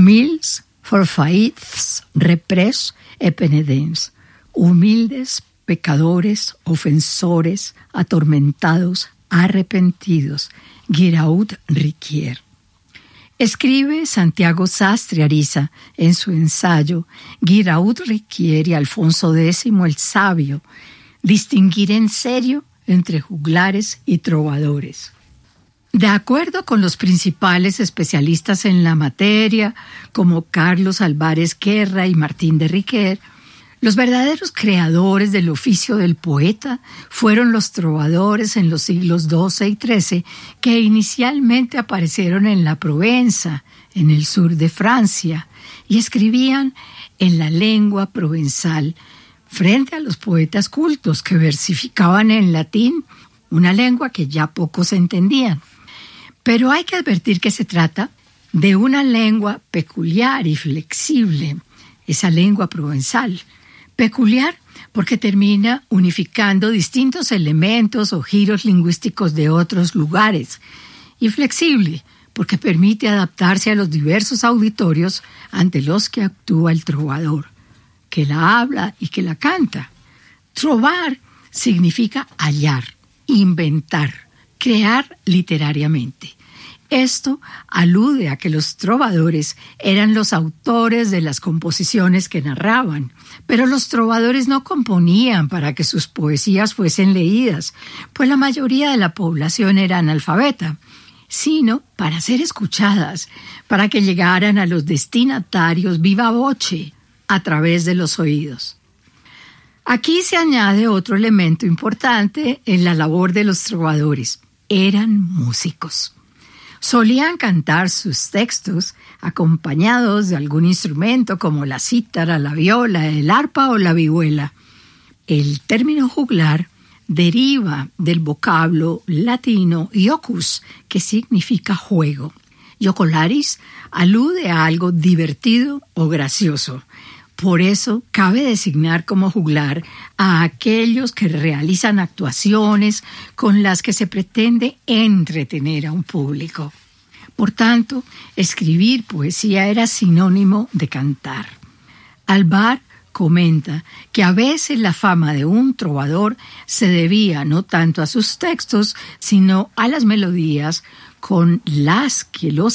Humils forfaits repres et penedents, humildes pecadores, ofensores, atormentados, arrepentidos, Giraud Riquier. Escribe Santiago Sastre Ariza en su ensayo Giraud Riquier y Alfonso X el Sabio, distinguir en serio entre juglares y trovadores. De acuerdo con los principales especialistas en la materia, como Carlos Álvarez Guerra y Martín de Riquer, los verdaderos creadores del oficio del poeta fueron los trovadores en los siglos XII y XIII, que inicialmente aparecieron en la Provenza, en el sur de Francia, y escribían en la lengua provenzal, frente a los poetas cultos que versificaban en latín, una lengua que ya pocos entendían. Pero hay que advertir que se trata de una lengua peculiar y flexible, esa lengua provenzal. Peculiar porque termina unificando distintos elementos o giros lingüísticos de otros lugares. Y flexible porque permite adaptarse a los diversos auditorios ante los que actúa el trovador, que la habla y que la canta. Trovar significa hallar, inventar, crear literariamente. Esto alude a que los trovadores eran los autores de las composiciones que narraban, pero los trovadores no componían para que sus poesías fuesen leídas, pues la mayoría de la población era analfabeta, sino para ser escuchadas, para que llegaran a los destinatarios viva voce, a través de los oídos. Aquí se añade otro elemento importante en la labor de los trovadores. Eran músicos. Solían cantar sus textos acompañados de algún instrumento como la cítara, la viola, el arpa o la vihuela. El término juglar deriva del vocablo latino iocus, que significa juego. Iocolaris alude a algo divertido o gracioso. Por eso cabe designar como juglar a aquellos que realizan actuaciones con las que se pretende entretener a un público. Por tanto, escribir poesía era sinónimo de cantar. Alvar comenta que a veces la fama de un trovador se debía no tanto a sus textos, sino a las melodías con las que los